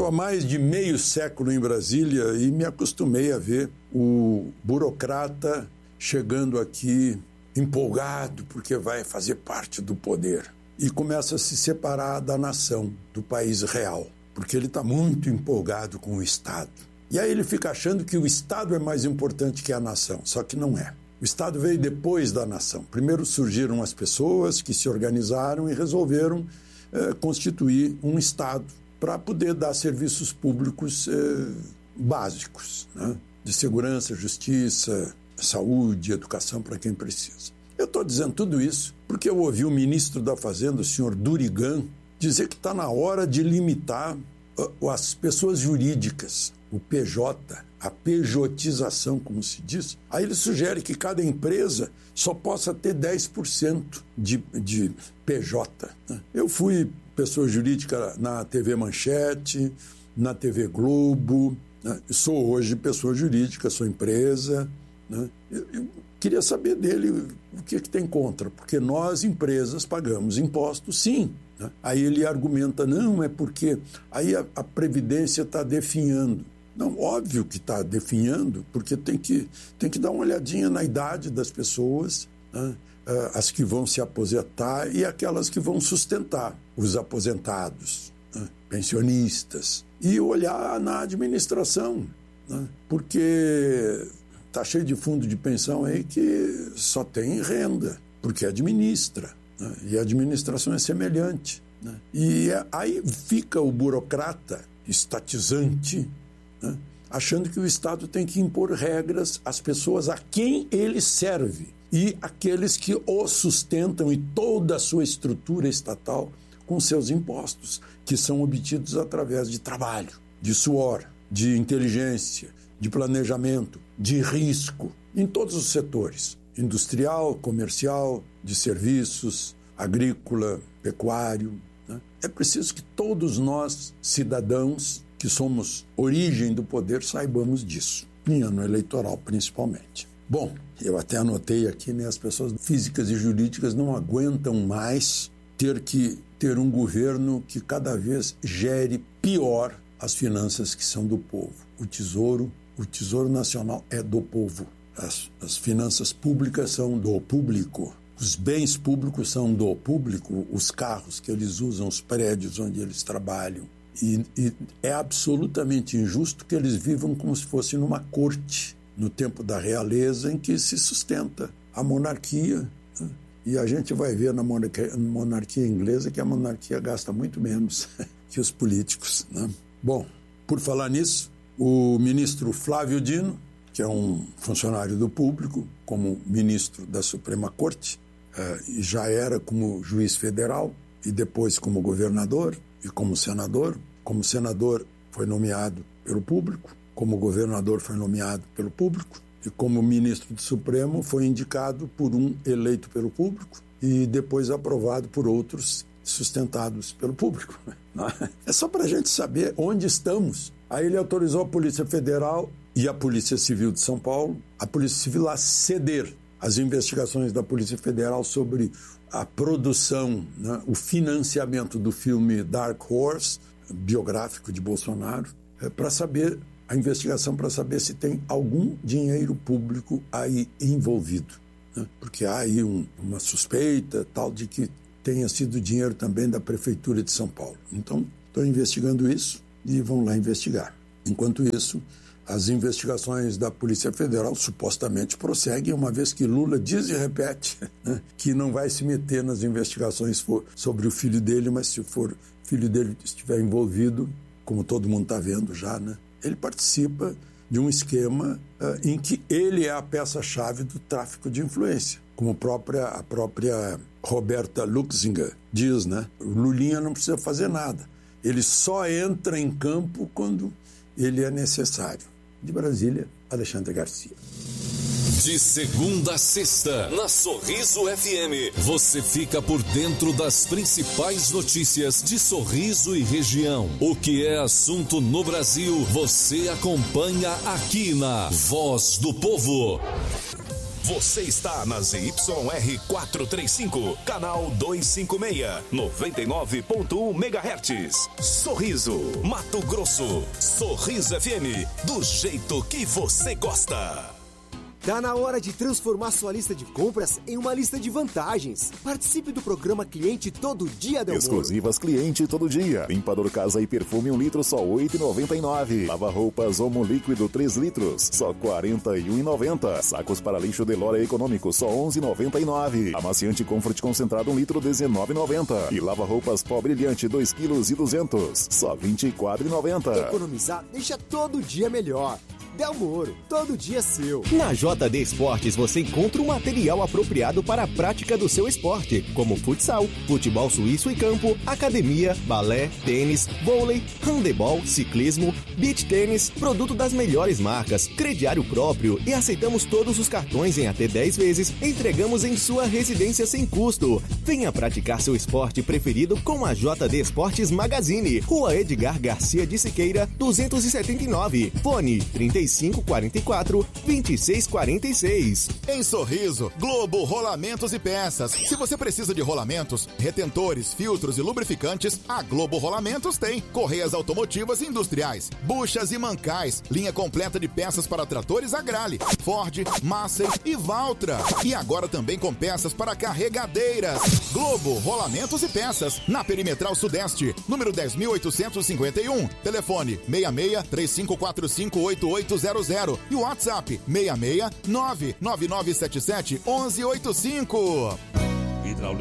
estou há mais de meio século em Brasília e me acostumei a ver o burocrata chegando aqui empolgado porque vai fazer parte do poder e começa a se separar da nação, do país real, porque ele está muito empolgado com o Estado. E aí ele fica achando que o Estado é mais importante que a nação, só que não é. O Estado veio depois da nação. Primeiro surgiram as pessoas que se organizaram e resolveram constituir um Estado para poder dar serviços públicos básicos, né? De segurança, justiça, saúde, educação para quem precisa. Eu estou dizendo tudo isso porque eu ouvi o ministro da Fazenda, o senhor Durigan, dizer que está na hora de limitar as pessoas jurídicas, o PJ, a pejotização, como se diz. Aí ele sugere que cada empresa só possa ter 10% de PJ. Eu fui pessoa jurídica na TV Manchete, na TV Globo, né? Sou hoje pessoa jurídica, sou empresa, né? Eu queria saber dele o que tem contra, porque nós, empresas, pagamos impostos, sim. Né? Aí ele argumenta, não, é porque aí a Previdência está definhando. Não, óbvio que está definhando, porque tem que dar uma olhadinha na idade das pessoas, né? As que vão se aposentar e aquelas que vão sustentar os aposentados, né? Pensionistas, e olhar na administração, né? Porque está cheio de fundo de pensão aí que só tem renda, porque administra, né? E a administração é semelhante, né? E aí fica o burocrata estatizante, né? Achando que o Estado tem que impor regras às pessoas a quem ele serve e aqueles que o sustentam e toda a sua estrutura estatal com seus impostos, que são obtidos através de trabalho, de suor, de inteligência, de planejamento, de risco, em todos os setores, industrial, comercial, de serviços, agrícola, pecuário, né? É preciso que todos nós, cidadãos, que somos origem do poder, saibamos disso, em ano eleitoral principalmente. Bom, eu até anotei aqui, né, as pessoas físicas e jurídicas não aguentam mais ter um governo que cada vez gere pior as finanças que são do povo. O Tesouro Nacional é do povo. As finanças públicas são do público. Os bens públicos são do público, os carros que eles usam, os prédios onde eles trabalham. E é absolutamente injusto que eles vivam como se fosse numa corte, no tempo da realeza, em que se sustenta a monarquia. Né? E a gente vai ver na monarquia inglesa que a monarquia gasta muito menos que os políticos. Né? Bom, por falar nisso, o ministro Flávio Dino, que é um funcionário do público, como ministro da Suprema Corte, e já era como juiz federal, e depois como governador e como senador. Como senador foi nomeado pelo público, como governador foi nomeado pelo público, e como ministro do Supremo foi indicado por um eleito pelo público e depois aprovado por outros sustentados pelo público. É só para a gente saber onde estamos. Aí ele autorizou a Polícia Federal e a Polícia Civil de São Paulo, a Polícia Civil, a ceder as investigações da Polícia Federal sobre a produção, né, o financiamento do filme Dark Horse, biográfico de Bolsonaro, para saber, a investigação para saber se tem algum dinheiro público aí envolvido, né? Porque há aí uma suspeita tal de que tenha sido dinheiro também da Prefeitura de São Paulo. Então, estão investigando isso e vão lá investigar. Enquanto isso, as investigações da Polícia Federal supostamente prosseguem, uma vez que Lula diz e repete, né, que não vai se meter nas investigações sobre o filho dele, mas se for filho dele estiver envolvido, como todo mundo está vendo já, né, ele participa de um esquema em que ele é a peça-chave do tráfico de influência, como a própria Roberta Luxinger diz, né? O Lulinha não precisa fazer nada, ele só entra em campo quando ele é necessário. De Brasília, Alexandre Garcia. De segunda a sexta, na Sorriso FM, você fica por dentro das principais notícias de Sorriso e região. O que é assunto no Brasil, você acompanha aqui na Voz do Povo. Você está na ZYR 435, canal 256, 99.1 MHz. Sorriso, Mato Grosso. Sorriso FM, do jeito que você gosta. Tá na hora de transformar sua lista de compras em uma lista de vantagens. Participe do programa Cliente Todo Dia, Delmoro. Exclusivas Cliente Todo Dia. Limpador casa e perfume 1 litro, só R$ 8,99. Lava-roupas Omo líquido 3 litros, só R$ 41,90. Sacos para lixo Delora econômico, só R$ 11,99. Amaciante Comfort concentrado 1 litro, R$ 19,90. E lava-roupas Pó Brilhante 2,2 kg, só R$ 24,90. Economizar deixa todo dia melhor. Delmoro, todo dia seu. Na JD Esportes você encontra um material apropriado para a prática do seu esporte, como futsal, futebol suíço e campo, academia, balé, tênis, vôlei, handebol, ciclismo, beach tênis, produto das melhores marcas, crediário próprio e aceitamos todos os cartões em até 10 vezes, entregamos em sua residência sem custo. Venha praticar seu esporte preferido com a JD Esportes Magazine, Rua Edgar Garcia de Siqueira, 279, fone 3544-2646. Em Sorriso, Globo Rolamentos e Peças. Se você precisa de rolamentos, retentores, filtros e lubrificantes, a Globo Rolamentos tem. Correias automotivas e industriais, buchas e mancais, linha completa de peças para tratores Agrale, Ford, Massey e Valtra. E agora também com peças para carregadeiras. Globo Rolamentos e Peças, na Perimetral Sudeste, número 10.851. Telefone 66-3545-8800 e o WhatsApp 66-99977-1185.